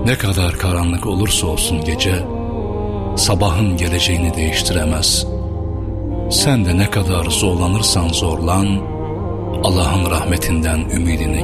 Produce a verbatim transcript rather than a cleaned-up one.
Ne kadar karanlık olursa olsun gece, sabahın geleceğini değiştiremez. Sen de ne kadar zorlanırsan zorlan, Allah'ın rahmetinden ümidini